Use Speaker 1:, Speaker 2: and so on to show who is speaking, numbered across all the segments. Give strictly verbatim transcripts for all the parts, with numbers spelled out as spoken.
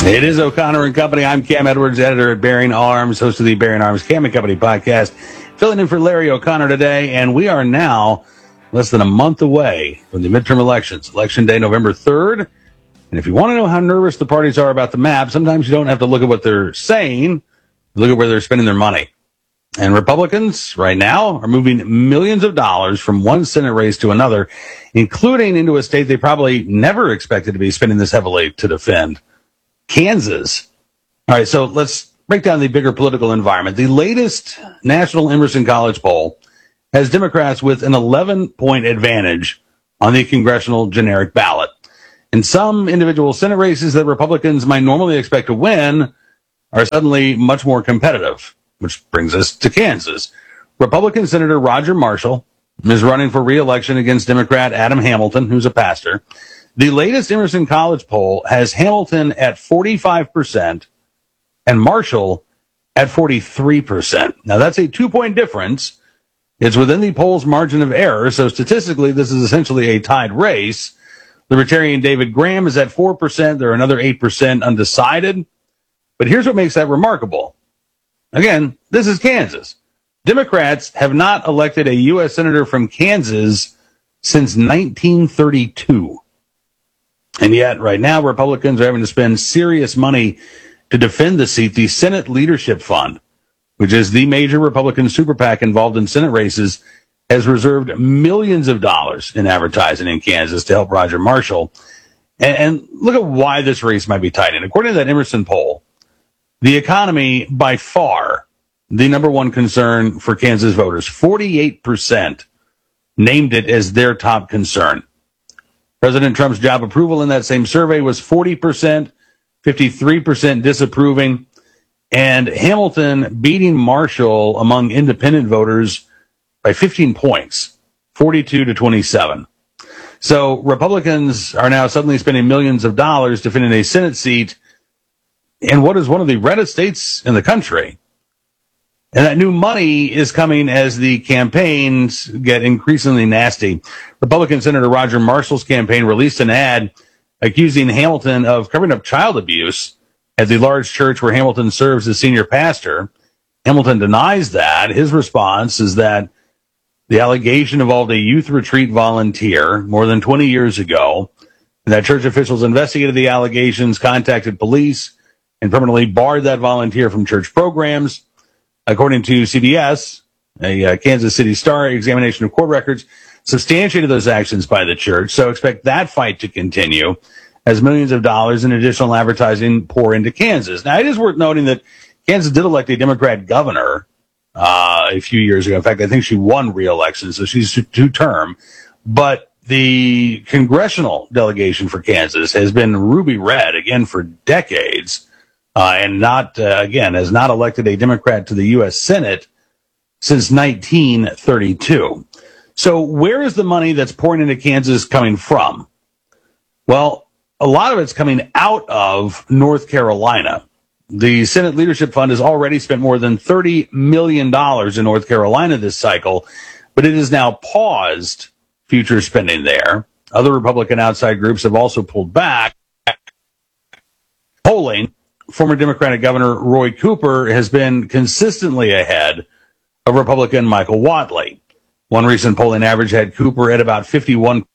Speaker 1: It is O'Connor and Company. I'm Cam Edwards, editor at Bearing Arms, host of the Bearing Arms Cam and Company podcast, filling in for Larry O'Connor today. And we are now less than a month away from the midterm elections. Election day, November third. And if you want to know how nervous the parties are about the map, sometimes you don't have to look at what they're saying. Look at where they're spending their money. And Republicans right now are moving millions of dollars from one Senate race to another, including into a state they probably never expected to be spending this heavily to defend. Kansas. All right, so let's break down the bigger political environment. The latest National Emerson College poll has Democrats with an eleven-point advantage on the congressional generic ballot. And some individual Senate races that Republicans might normally expect to win are suddenly much more competitive, which brings us to Kansas. Republican Senator Roger Marshall is running for re-election against Democrat Adam Hamilton, who's a pastor. The latest Emerson College poll has Hamilton at forty-five percent and Marshall at forty-three percent. Now, that's a two-point difference. It's within the poll's margin of error, so statistically, this is essentially a tied race. Libertarian David Graham is at four percent. There are another eight percent undecided. But here's what makes that remarkable. Again, this is Kansas. Democrats have not elected a U S senator from Kansas since nineteen thirty-two. And yet, right now, Republicans are having to spend serious money to defend the seat. The Senate Leadership Fund, which is the major Republican super PAC involved in Senate races, has reserved millions of dollars in advertising in Kansas to help Roger Marshall. And, and look at why this race might be tight. And according to that Emerson poll, the economy, by far, the number one concern for Kansas voters, forty-eight percent named it as their top concern. President Trump's job approval in that same survey was forty percent, fifty-three percent disapproving, and Hamilton beating Marshall among independent voters by fifteen points, forty-two to twenty-seven. So Republicans are now suddenly spending millions of dollars defending a Senate seat in what is one of the reddest states in the country. And that new money is coming as the campaigns get increasingly nasty. Republican Senator Roger Marshall's campaign released an ad accusing Hamilton of covering up child abuse at the large church where Hamilton serves as senior pastor. Hamilton denies that. His response is that the allegation involved a youth retreat volunteer more than twenty years ago, and that church officials investigated the allegations, contacted police, and permanently barred that volunteer from church programs. According to C B S, a uh, Kansas City Star examination of court records substantiated those actions by the church. So expect that fight to continue as millions of dollars in additional advertising pour into Kansas. Now, it is worth noting that Kansas did elect a Democrat governor uh, a few years ago. In fact, I think she won re-election, so she's two-term. But the congressional delegation for Kansas has been ruby red, again, for decades. Uh, and not, uh, again, has not elected a Democrat to the U S Senate since nineteen thirty-two. So where is the money that's pouring into Kansas coming from? Well, a lot of it's coming out of North Carolina. The Senate Leadership Fund has already spent more than thirty million dollars in North Carolina this cycle, but it has now paused future spending there. Other Republican outside groups have also pulled back. Polling, former Democratic Governor Roy Cooper has been consistently ahead of Republican Michael Whatley. One recent polling average had Cooper at about fifty-one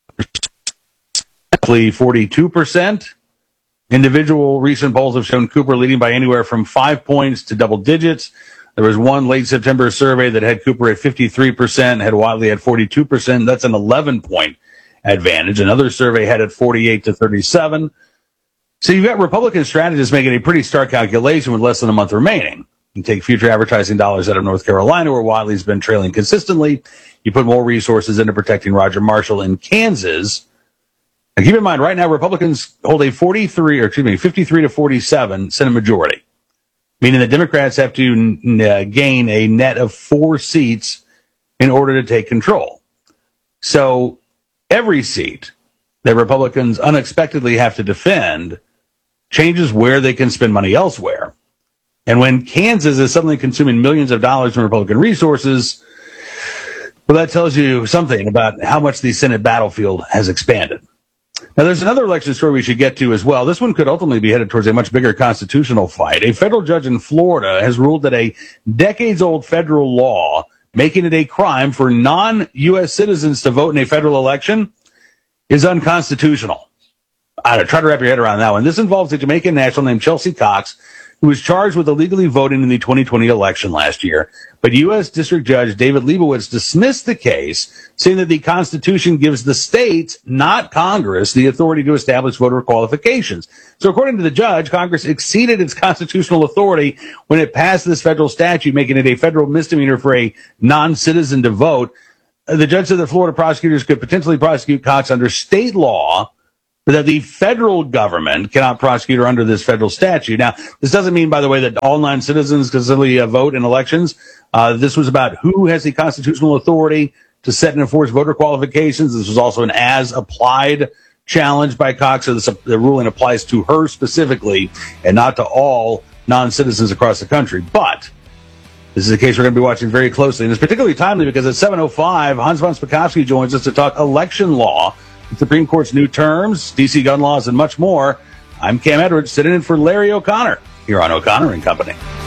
Speaker 1: percent, forty-two percent. Individual recent polls have shown Cooper leading by anywhere from five points to double digits. There was one late September survey that had Cooper at fifty-three percent, had Whatley at forty-two percent. That's an eleven-point advantage. Another survey had it forty-eight to thirty-seven. So you've got Republican strategists making a pretty stark calculation with less than a month remaining. You take future advertising dollars out of North Carolina, where Whatley's been trailing consistently. You put more resources into protecting Roger Marshall in Kansas. And keep in mind, right now, Republicans hold a forty-three, or excuse me, fifty-three to forty-seven Senate majority, meaning that Democrats have to n- uh, gain a net of four seats in order to take control. So every seat that Republicans unexpectedly have to defend changes where they can spend money elsewhere. And when Kansas is suddenly consuming millions of dollars from Republican resources, well, that tells you something about how much the Senate battlefield has expanded. Now, there's another election story we should get to as well. This one could ultimately be headed towards a much bigger constitutional fight. A federal judge in Florida has ruled that a decades-old federal law making it a crime for non-U S citizens to vote in a federal election is unconstitutional. I don't know, try to wrap your head around that one. This involves a Jamaican national named Chelsea Cox, who was charged with illegally voting in the twenty twenty election last year. But U S District Judge David Leibowitz dismissed the case, saying that the Constitution gives the states, not Congress, the authority to establish voter qualifications. So according to the judge, Congress exceeded its constitutional authority when it passed this federal statute, making it a federal misdemeanor for a non-citizen to vote. The judge said that Florida prosecutors could potentially prosecute Cox under state law, but that the federal government cannot prosecute her under this federal statute. Now, this doesn't mean, by the way, that all non-citizens can simply uh, vote in elections. Uh, this was about who has the constitutional authority to set and enforce voter qualifications. This was also an as-applied challenge by Cox, so this, uh, the ruling applies to her specifically and not to all non-citizens across the country. But this is a case we're going to be watching very closely, and it's particularly timely because at seven oh five, Hans von Spakovsky joins us to talk election law, the Supreme Court's new terms, D C gun laws, and much more. I'm Cam Edwards, sitting in for Larry O'Connor here on O'Connor and Company.